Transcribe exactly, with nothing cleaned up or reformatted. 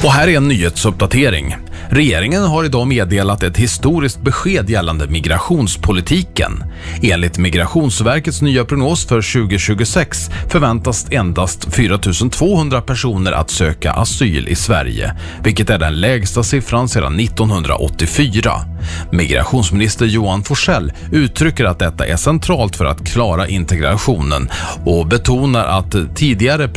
Och här är en nyhetsuppdatering. Regeringen har idag meddelat ett historiskt besked gällande migrationspolitiken. Enligt Migrationsverkets nya prognos för tjugo tjugosex förväntas endast fyra tusen tvåhundra personer att söka asyl i Sverige, vilket är den lägsta siffran sedan nittonhundraåttiofyra. Migrationsminister Johan Forssell uttrycker att detta är centralt för att klara integrationen och betonar att tidigare